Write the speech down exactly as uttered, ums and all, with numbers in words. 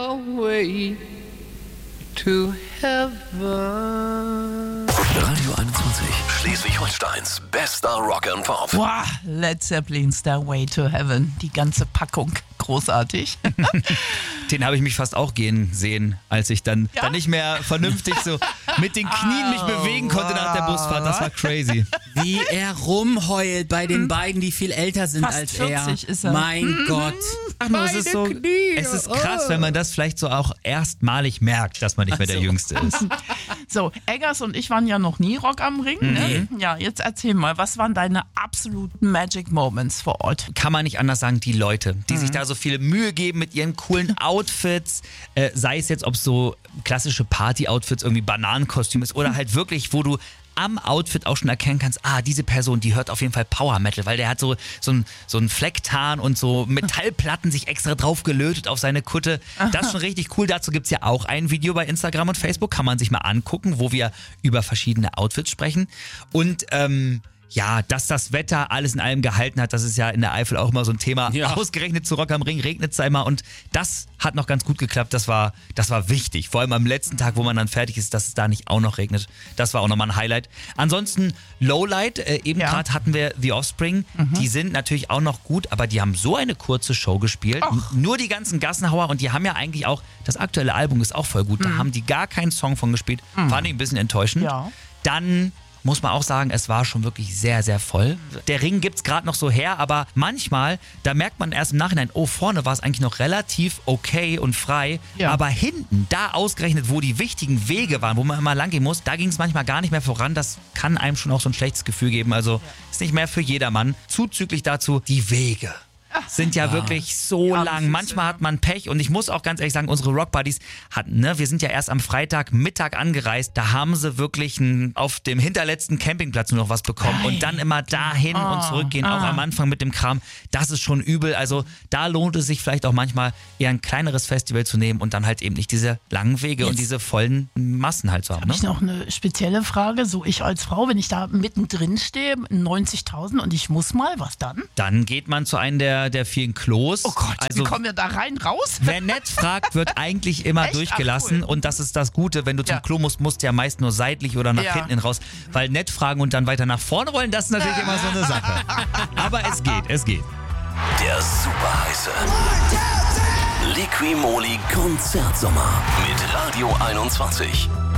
way to heaven. Radio einundzwanzig, Schleswig-Holsteins bester Rock and Pop. Wow, Led Zeppelin, Stairway to Heaven, die ganze Packung, großartig. Den habe ich mich fast auch gehen sehen, als ich dann, Ja? dann nicht mehr vernünftig so mit den Knien mich bewegen konnte nach der Busfahrt. Das war crazy. Wie er rumheult bei den beiden, die viel älter sind Fast als vierzig er. ist er. Mein Gott. Ach nur, es ist so, es ist krass, wenn man das vielleicht so auch erstmalig merkt, dass man nicht mehr der Jüngste ist. So, Eggers und ich waren ja noch nie Rock am Ring. Ne? Ja, jetzt erzähl mal, was waren deine absoluten Magic Moments vor Ort? Kann man nicht anders sagen, die Leute, die sich da so viel Mühe geben mit ihren coolen Outfits, äh, sei es jetzt, ob es so klassische Party-Outfits, irgendwie Bananenkostüm ist oder halt wirklich, wo du am Outfit auch schon erkennen kannst, ah, diese Person, die hört auf jeden Fall Power Metal, weil der hat so, so ein, so ein Flecktarn und so Metallplatten sich extra drauf gelötet auf seine Kutte. Das ist schon richtig cool. Dazu gibt es ja auch ein Video bei Instagram und Facebook, kann man sich mal angucken, wo wir über verschiedene Outfits sprechen. Und ähm, ja, dass das Wetter alles in allem gehalten hat, das ist ja in der Eifel auch immer so ein Thema. Ja. Ausgerechnet zu Rock am Ring regnet es da immer und das hat noch ganz gut geklappt. Das war, das war wichtig. Vor allem am letzten Tag, wo man dann fertig ist, dass es da nicht auch noch regnet. Das war auch nochmal ein Highlight. Ansonsten Lowlight, äh, eben Ja. gerade hatten wir The Offspring. Die sind natürlich auch noch gut, aber die haben so eine kurze Show gespielt. Ach. Nur die ganzen Gassenhauer und die haben ja eigentlich auch, das aktuelle Album ist auch voll gut. Da haben die gar keinen Song von gespielt. Fand ich ein bisschen enttäuschend. Ja. Dann muss man auch sagen, es war schon wirklich sehr, sehr voll. Der Ring gibt's gerade noch so her, aber manchmal, da merkt man erst im Nachhinein, oh, vorne war es eigentlich noch relativ okay und frei, Ja. aber hinten, da ausgerechnet, wo die wichtigen Wege waren, wo man immer lang gehen muss, da ging es manchmal gar nicht mehr voran. Das kann einem schon auch so ein schlechtes Gefühl geben. Also ist nicht mehr für jedermann. Zuzüglich dazu die Wege. Sind ja wirklich so Ja, lang. Füße, Manchmal ja. hat man Pech und ich muss auch ganz ehrlich sagen, unsere Rockbuddies hatten, ne, wir sind ja erst am Freitag Mittag angereist, da haben sie wirklich ein, auf dem hinterletzten Campingplatz nur noch was bekommen und dann immer dahin und zurückgehen, auch am Anfang mit dem Kram. Das ist schon übel. Also da lohnt es sich vielleicht auch manchmal eher ein kleineres Festival zu nehmen und dann halt eben nicht diese langen Wege und Jetzt- diese vollen Massen halt zu haben. Habe ich Ne? noch eine spezielle Frage? So, ich als Frau, wenn ich da mittendrin stehe, neunzigtausend und ich muss mal, was dann? Dann geht man zu einem der, der vielen Klos. Oh Gott, also wie kommen wir da rein, raus? wer nett fragt, wird eigentlich immer Echt? durchgelassen. Ach, cool. Und das ist das Gute. Wenn du zum Ja. Klo musst, musst du ja meist nur seitlich oder nach Ja. hinten hin raus. Weil nett fragen und dann weiter nach vorne wollen, das ist natürlich immer so eine Sache. Aber es geht, es geht. Der super heiße Liqui Moly Konzertsommer mit Radio einundzwanzig.